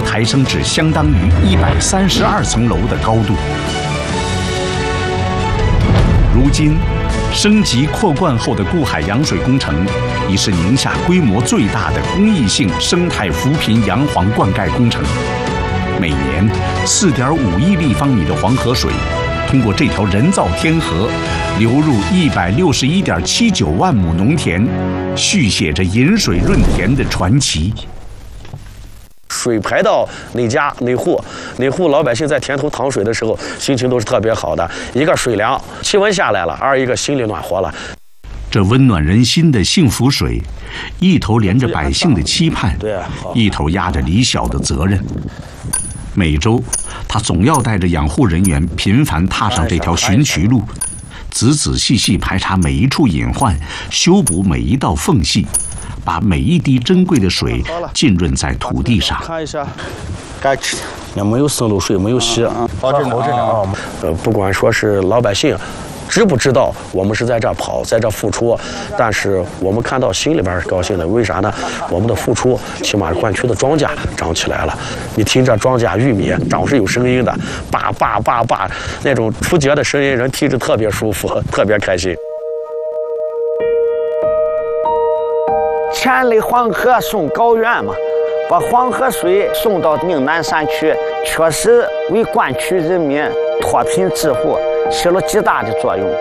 抬升至相当于132层楼的高度。如今，升级扩灌后的固海养水工程，已是宁夏规模最大的公益性生态扶贫洋黄灌溉工程。每年4.5亿立方米的黄河水，通过这条人造天河，流入161.79万亩农田，续写着饮水润田的传奇。 水排到那家那户老百姓在田头淌水的时候，心情都是特别好的。一个水凉，气温下来了；二一个心里暖和了。 这温暖人心的幸福水，一头连着百姓的期盼，一头压着李晓的责任。每周，他总要带着养护人员频繁踏上这条寻渠路，仔仔细细排查每一处隐患，修补每一道缝隙，把每一滴珍贵的水浸润在土地上。 看一下，该吃，也没有渗漏水，没有洗。不管说是老百姓知不知道我们是在这跑，在这付出，但是我们看到心里边是高兴的。为啥呢？我们的付出，起码灌区的庄稼长起来了。你听这庄稼玉米长是有声音的，叭叭叭叭，那种出节的声音，人听着特别舒服，特别开心。 千里黄河送高原嘛，把黄河水送到岭南山区，确实为灌区人民脱贫致富起了极大的作用。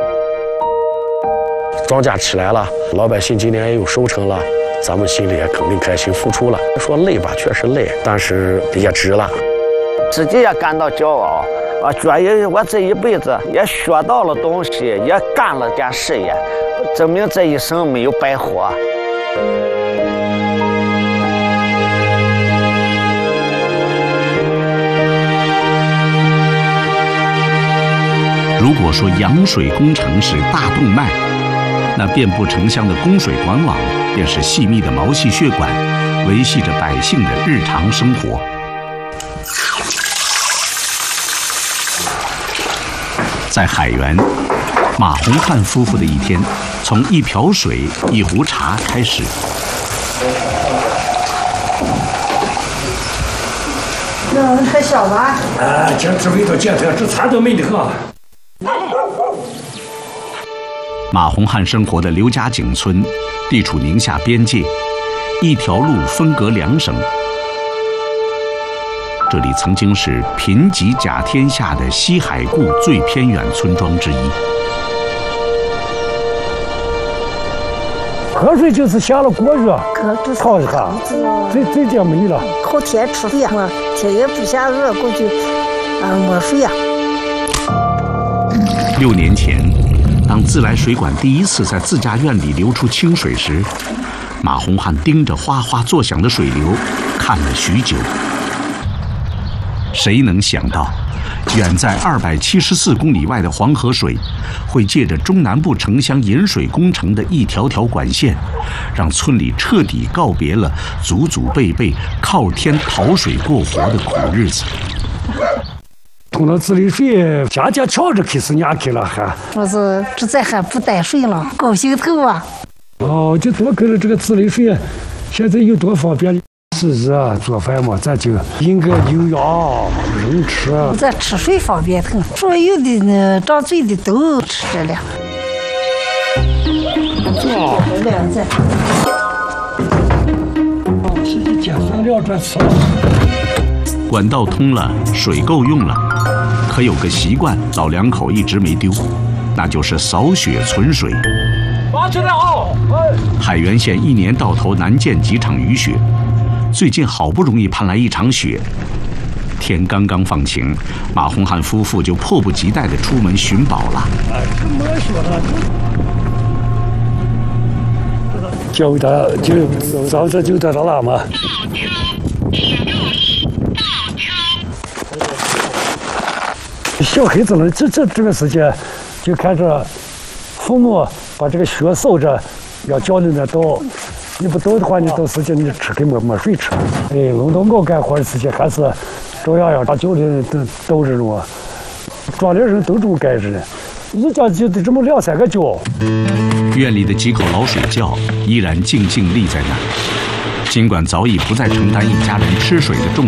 庄稼起来了，老百姓今年也有收成了，咱们心里也肯定开心，付出了。说累吧，确实累，但是也值了。 自己也感到骄傲，觉得我这一辈子也学到了东西，也干了点事业，证明这一生没有白活。 如果说养水工程是大动脉，那遍布城乡的供水管网便是细密的毛细血管，维系着百姓的日常生活。在海源，马洪汉夫妇的一天从一瓢水、一壶茶开始。 那还小吧？ 这只味道见特，这餐都没得喝。 马洪汉生活的刘家井村，地处宁夏边界，一条路分隔2省。这里曾经是贫瘠甲天下的西海固最偏远村庄之一。 喝水就是下了锅热，泡一下，这点没了。 靠天吃水呀，天也不下热，过去没水呀。 6年前，当自来水管第一次在自家院里流出清水时，马洪汉盯着哗哗作响的水流，看了许久。谁能想到，远在274公里外的黄河水，会借着中南部城乡引水工程的一条条管线，让村里彻底告别了祖祖辈辈靠天讨水过活的苦日子。 通了自来水，家家瞧着开始伢去了还。 我是这再还不带水了，高兴头啊！ 哦，就多给了这个自来水，现在有多方便。是啊，做饭嘛，咱就应该有药人吃。 咱吃水方便头，所有的呢长嘴的都吃着了。 自己节省了这吃。 管道通了，水够用了，可有个习惯，老两口一直没丢，那就是扫雪存水。海源县1年到头难见几场雨雪，最近好不容易盼来一场雪。天刚刚放晴，马洪汉夫妇就迫不及待地出门寻宝了。 叫他就早这就在这了嘛。小孩子了，这个时间，就看着父母把这个雪扫着，要叫你那倒，你不倒的话，你到时间你吃根本没水吃。哎，轮到我干活的时间，还是照样要把叫的都这种，庄里人都这么干着的，一家就得这么2、3个叫。 院里的几口老水窖依然静静立在那儿，尽管早已不再承担一家人吃水的重